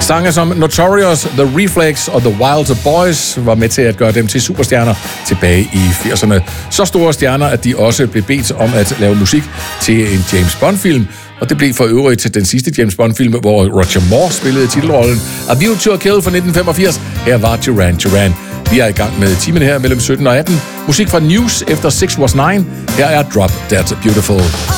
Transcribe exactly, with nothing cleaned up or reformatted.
Sange som Notorious, The Reflex og The Wilder Boys var med til at gøre dem til superstjerner tilbage i firserne. Så store stjerner, at de også blev bedt om at lave musik til en James Bond-film. Og det blev for øvrigt til den sidste James Bond-film, hvor Roger Moore spillede titelrollen. A View to a Kill fra nitten femogfirs. Her var Duran Duran. Vi er i gang med timen her mellem sytten og atten. Musik fra News efter Six Was Nine. Her er Drop Dead Beautiful.